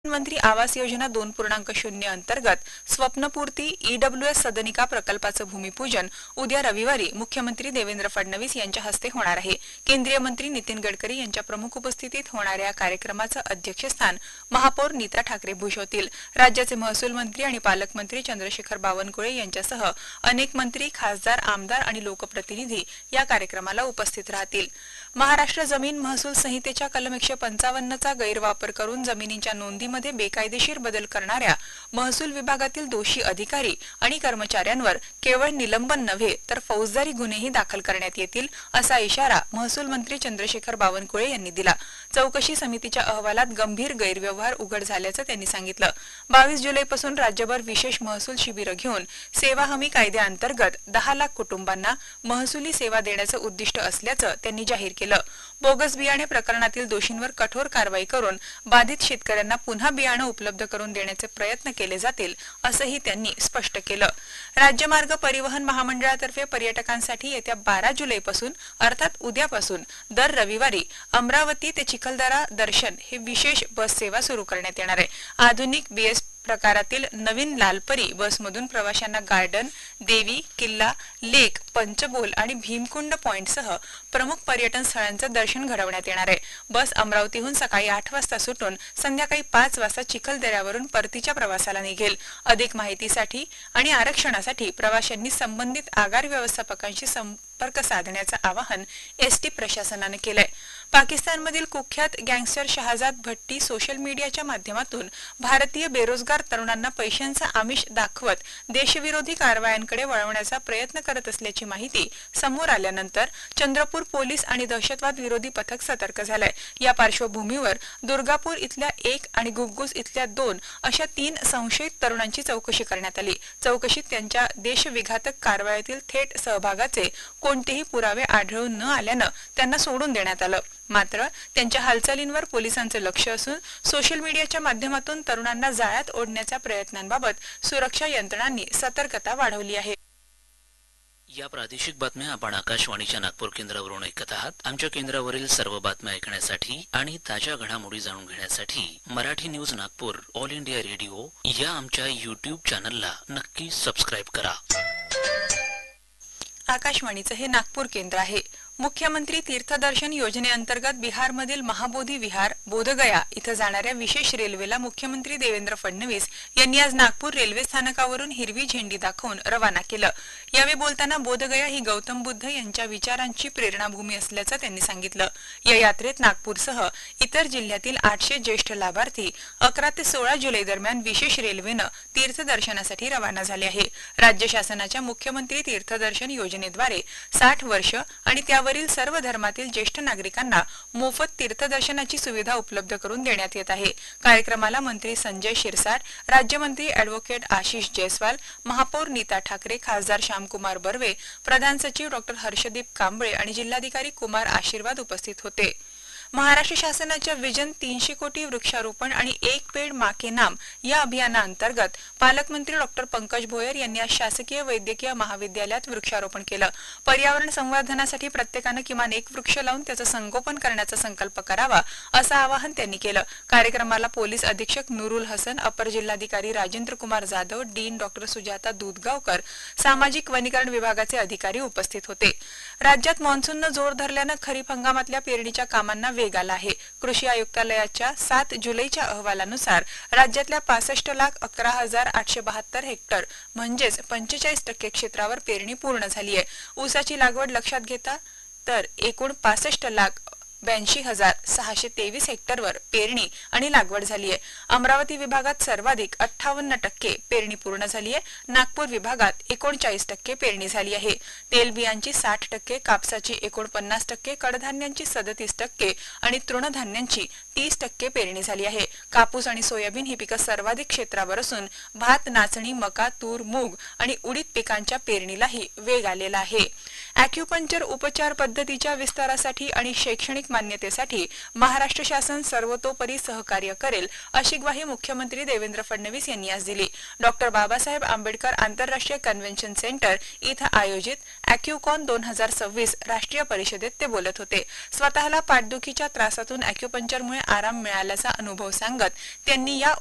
प्रधानमंत्री आवास योजना 2.0 अंतर्गत स्वप्नपूर्ती ईडब्ल्यूएस सदनिका प्रकल्पाचं भूमिपूजन उद्या रविवारी मुख्यमंत्री देवेंद्र फडणवीस यांच्या हस्ते होणार आहे। केंद्रीय मंत्री नितीन गडकरी यांच्या प्रमुख उपस्थितीत होणाऱ्या कार्यक्रमाचं अध्यक्षस्थान महापौर नीता ठाकरे भूषवतील। राज्याचे महसूल मंत्री आणि पालकमंत्री चंद्रशेखर बावनकुळे यांच्यासह अनेक मंत्री, खासदार, आमदार आणि लोकप्रतिनिधी या कार्यक्रमाला उपस्थित राहतील। महाराष्ट्र जमीन महसूल संहितेच्या कलम 155 चा गैरवापर करून जमिनींच्या नोंदीमध्ये बेकायदेशीर बदल करणाऱ्या महसूल विभागातील दोषी अधिकारी आणि कर्मचाऱ्यांवर केवळ निलंबन नव्हे तर फौजदारी गुन्हेही दाखल करण्यात येतील असा इशारा महसूल मंत्री चंद्रशेखर बावनकुळे यांनी दिला। चौकशी समितीच्या अहवालात गंभीर गैरव्यवहार उघड झाल्याचं त्यांनी सांगितलं। 22 जुलैपासून राज्यभर विशेष महसूल शिबिर घेऊन सेवा हमी कायद्याअंतर्गत 10 लाख कुटुंबांना महसुली सेवा देण्याचं उद्दिष्ट असल्याचं त्यांनी जाहीर केलं। बोगस बियाणे प्रकरणातील दोषींवर कठोर कारवाई करून बाधित शेतकऱ्यांना पुन्हा बियाणे उपलब्ध करून देण्याचे प्रयत्न केले जातील असंही त्यांनी स्पष्ट केलं। राज्यमार्ग परिवहन महामंडळातर्फे पर्यटकांसाठी येत्या 12 जुलैपासून अर्थात उद्यापासून दर रविवारी अमरावती ते चिखलदरा दर्शन हे विशेष बस सेवा सुरू करण्यात येणार आहे। आधुनिक बीएस प्रकारातील नवीन लालपरी बसमधून प्रवाशांना गार्डन, देवी, किल्ला, लेक, पंचबोल आणि भीमकुंड पॉइंटसह प्रमुख पर्यटन स्थळांचं दर्शन घडवण्यात येणार आहे। बस अमरावतीहून सकाळी 8 वाजता सुटून संध्याकाळी 5 वाजता चिखलदऱ्यावरून परतीच्या प्रवासाला निघेल। अधिक माहितीसाठी आणि आरक्षणासाठी प्रवाशांनी संबंधित आगार व्यवस्थापकांशी संपर्क साधण्याचं आवाहन एसटी प्रशासनाने केलंय। पाकिस्तानमधील कुख्यात गँगस्टर शहाजाद भट्टी सोशल मीडियाच्या माध्यमातून भारतीय बेरोजगार तरुणांना पैशांचा आमिष दाखवत देशविरोधी कारवायांकडे वळवण्याचा प्रयत्न करत असल्याची माहिती समोर आल्यानंतर चंद्रपूर पोलीस आणि दहशतवाद विरोधी पथक सतर्क झालंय। या पार्श्वभूमीवर दुर्गापूर इथल्या 1 आणि गुग्गुस इथल्या 2 अशा 3 संशयित तरुणांची चौकशी करण्यात आली। चौकशीत त्यांच्या देशविघातक कारवायातील थेट सहभागाचे कोणतेही पुरावे आढळून न आल्यानं त्यांना सोडून देण्यात आलं। मात्र त्यांच्या हालचालींवर पोलिसांचे लक्ष असून सोशल मीडियाच्या माध्यमातून तरुणांना जाळ्यात ओढण्याच्या प्रयत्नांबाबत सुरक्षा यंत्रणांनी सतर्कता वाढवली आहे। या प्रादेशिक बातम्या आपण आकाशवाणीच्या नागपूर केंद्रावरून ऐकत आहात। आमच्या केंद्रावरील सर्व बातम्या ऐकण्यासाठी आणि ताज्या घडामोडी जाणून घेण्यासाठी Marathi news Nagpur all India radio या आमच्या YouTube चॅनलला नक्की सबस्क्राइब करा। आकाशवाणीचं हे नागपूर केंद्र आहे। मुख्यमंत्री तीर्थदर्शन योजनेअंतर्गत बिहारमधील महाबोधी विहार बोधगया इथं जाणाऱ्या विशेष रेल्वेला मुख्यमंत्री देवेंद्र फडणवीस यांनी आज नागपूर रेल्वे स्थानकावरून हिरवी झेंडी दाखवून रवाना केलं। यावेळी बोलताना बोधगया ही गौतम बुद्ध यांच्या विचारांची प्रेरणाभूमी असल्याचं त्यांनी सांगितलं। या यात्रेत नागपूरसह इतर जिल्ह्यातील 800 ज्येष्ठ लाभार्थी 11 ते 16 जुलै दरम्यान विशेष रेल्वेनं तीर्थदर्शनासाठी रवाना झाले आहे। राज्य शासनाच्या मुख्यमंत्री तीर्थदर्शन योजनेद्वारे 60 वर्ष आणि त्यावरील सर्व धर्मातील ज्येष्ठ नागरिकांना मोफत तीर्थदर्शनाची सुविधा उपलब्ध करून देण्यात येत आहे। कार्यक्रमाला मंत्री संजय शिरसाट, राज्यमंत्री ॲडव्होकेट आशिष जयस्वाल, महापौर नीता ठाकरे, खासदार श्यामकुमार बर्वे, प्रधान सचिव डॉ हर्षदीप कांबळे आणि जिल्हाधिकारी कुमार आशीर्वाद उपस्थित होते। महाराष्ट्र शासनाच्या विजन 300 कोटी वृक्षारोपण आणि एक पेड़ मां के नाम या अभियानाअंतर्गत पालकमंत्री डॉ पंकज भोयर यांनी आज शासकीय वैद्यकीय महाविद्यालयात वृक्षारोपण केलं। पर्यावरण संवर्धनासाठी प्रत्येकाने किमान एक वृक्ष लावून त्याचं संगोपन करण्याचा संकल्प करावा असं आवाहन त्यांनी केलं। कार्यक्रमाला पोलीस अधीक्षक नुरुल हसन, अपर जिल्हाधिकारी राजेंद्र कुमार जाधव, डीन डॉ सुजाता दूधगावकर, सामाजिक वनीकरण विभागाचे अधिकारी उपस्थित होते। राज्यात मान्सूननं जोर धरल्यानं खरीप हंगामातल्या पेरणीच्या कामांना वेग आला आहे। कृषी आयुक्तालयाच्या 7 जुलैच्या अहवालानुसार राज्यातल्या 65,11,872 हेक्टर म्हणजेच 45% क्षेत्रावर पेरणी पूर्ण झाली आहे। ऊसाची लागवड लक्षात घेता तर एकूण 65,82,623 हेक्टरवर पेरणी आणि लागवड झाली आहे। अमरावती विभागात सर्वाधिक 58% पेरणी पूर्ण झाली आहे। नागपूर विभागात 39% पेरणी झाली आहे। तेलबियांची 60%, कापसाची 49%, कडधान्यांची 37% आणि तृणधान्यांची 30% पेरणी झाली आहे। कापूस आणि सोयाबीन ही पिकं सर्वाधिक क्षेत्रावर असून भात, नाचणी, मका, तूर, मूग आणि उडीद पिकांच्या पेरणीलाही वेग आलेला आहे। अॅक्युपंक्चर उपचार पद्धतीच्या विस्तारासाठी आणि शैक्षणिक मान्यतेसाठी महाराष्ट्र शासन सर्वतोपरी सहकार्य करेल अशी ग्वाही मुख्यमंत्री देवेंद्र फडणवीस यांनी आज दिली. डॉक्टर बाबासाहेब आंबेडकर आंतरराष्ट्रीय कन्व्हेन्शन सेंटर इथं आयोजित अॅक्युकॉन 2026 राष्ट्रीय परिषदेत ते बोलत होते. स्वतःला पाठदुखीच्या त्रासातून अॅक्युपंक्चरमुळे आराम मिळाल्याचा अनुभव सांगत त्यांनी या